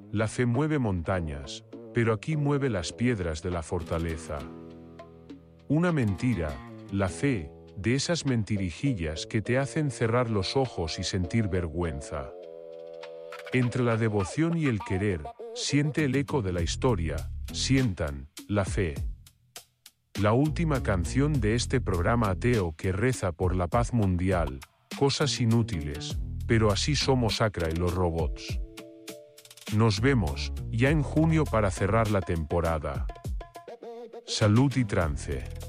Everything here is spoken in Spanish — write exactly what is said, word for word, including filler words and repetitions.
La fe mueve montañas, pero aquí mueve las piedras de la fortaleza. Una mentira, la fe, de esas mentirijillas que te hacen cerrar los ojos y sentir vergüenza. Entre la devoción y el querer, siente el eco de la historia, sientan la fe. La última canción de este programa ateo que reza por la paz mundial, cosas inútiles, pero así somos Acra y los robots. Nos vemos, ya en junio para cerrar la temporada. Salud y trance.